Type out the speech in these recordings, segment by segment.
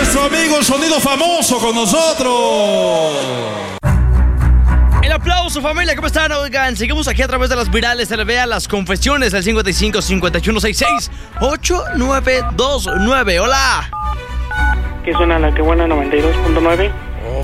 nuestro amigo el Sonido Famoso con nosotros. El aplauso, familia, ¿cómo están? Oigan, seguimos aquí a través de las virales de LBA, las confesiones del 55 51 66 8929. Hola. ¿Qué suena la que buena 92.9? Oh,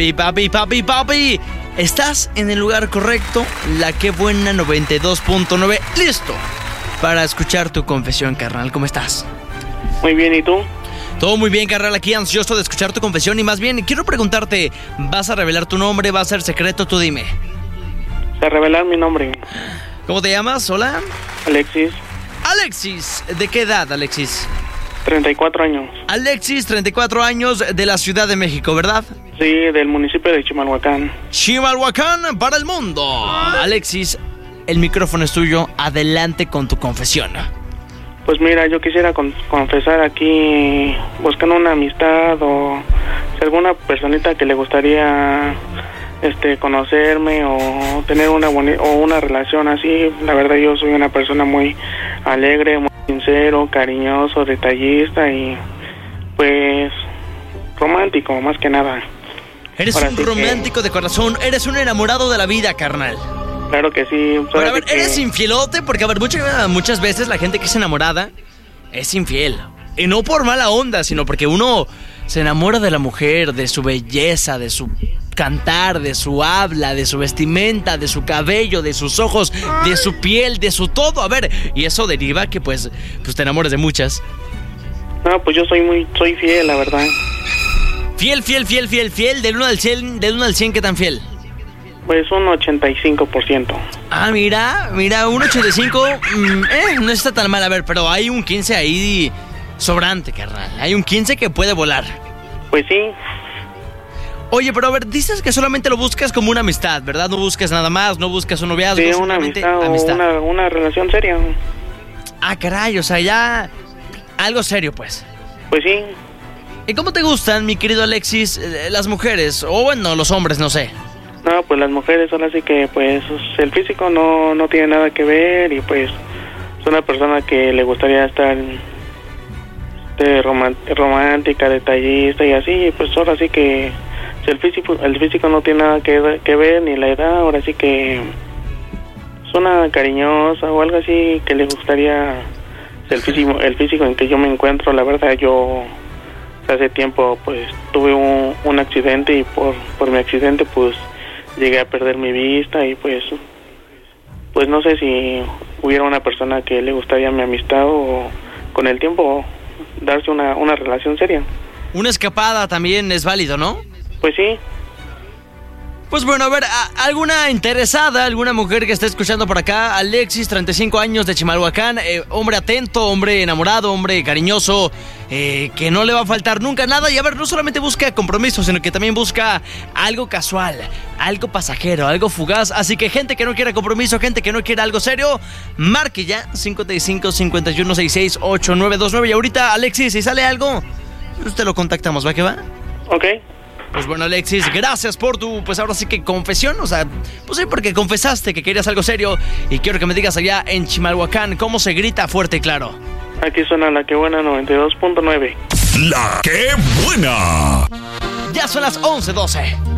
papi. Estás en el lugar correcto, la que buena 92.9. Listo para escuchar tu confesión, carnal. ¿Cómo estás? Muy bien, ¿y tú? Todo muy bien, carnal, aquí ansioso de escuchar tu confesión. Y más bien, quiero preguntarte, ¿vas a revelar tu nombre? ¿Va a ser secreto? Tú dime. A revelar mi nombre. ¿Cómo te llamas? Hola. Alexis. Alexis, ¿de qué edad, Alexis? 34 años. Alexis, 34 años, de la Ciudad de México, ¿verdad? Sí, del municipio de Chimalhuacán. Chimalhuacán para el mundo. Alexis, el micrófono es tuyo. Adelante con tu confesión. Pues mira, yo quisiera confesar aquí, buscando una amistad o si alguna personita que le gustaría conocerme o tener una relación así. La verdad, yo soy una persona muy alegre, muy sincero, cariñoso, detallista y pues romántico, más que nada. Eres un romántico de corazón, eres un enamorado de la vida, carnal. Claro que sí. Pero a ver, ¿eres infielote? Porque a ver, muchas veces la gente que es enamorada es infiel. Y no por mala onda, sino porque uno se enamora de la mujer, de su belleza, de su cantar, de su habla, de su vestimenta, de su cabello, de sus ojos, de su piel, de su todo. A ver, y eso deriva que pues te enamores de muchas. No, pues yo soy fiel, la verdad. Fiel, del 1 al 100, ¿qué tan fiel? Pues un 85%. Ah, mira, un 85, no está tan mal, a ver, pero hay un 15 ahí sobrante, carnal. Hay un 15 que puede volar. Pues sí. Oye, pero a ver, dices que solamente lo buscas como una amistad, ¿verdad? No buscas nada más, no buscas un noviazgo. Sí, una amistad. Una relación seria. Ah, caray, o sea, ya algo serio, pues. Pues sí. ¿Y cómo te gustan, mi querido Alexis, las mujeres? O bueno, los hombres, no sé. No, pues las mujeres son así que, pues, el físico no tiene nada que ver y, pues, es una persona que le gustaría estar romántica, detallista y así, y pues ahora sí que si el físico no tiene nada que ver, ni la edad, ahora sí que es una cariñosa o algo así que le gustaría el físico en que yo me encuentro. La verdad, yo hace tiempo, pues, tuve un accidente y por mi accidente, pues, llegué a perder mi vista y pues no sé si hubiera una persona que le gustaría mi amistad o con el tiempo darse una relación seria. Una escapada también es válido, ¿no? Pues sí. Pues bueno, a ver, ¿alguna interesada, alguna mujer que esté escuchando por acá? Alexis, 35 años, de Chimalhuacán, hombre atento, hombre enamorado, hombre cariñoso, que no le va a faltar nunca nada. Y a ver, no solamente busca compromiso, sino que también busca algo casual, algo pasajero, algo fugaz. Así que gente que no quiera compromiso, gente que no quiera algo serio, marque ya 55 51 66 8929. Y ahorita, Alexis, si sale algo, te lo contactamos, ¿va que va? Ok. Pues bueno, Alexis, gracias por tu, pues ahora sí que confesión, o sea, pues sí, porque confesaste que querías algo serio y quiero que me digas allá en Chimalhuacán cómo se grita fuerte y claro. Aquí suena la que buena 92.9. La que buena. Ya son las 11:12.